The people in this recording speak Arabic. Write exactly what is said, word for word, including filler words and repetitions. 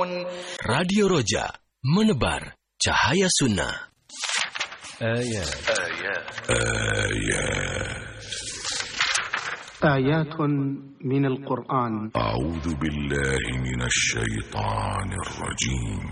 Radio Roja, menebar cahaya sunnah. آيات آيات آيات من القرآن. أعوذ بالله من الشيطان الرجيم.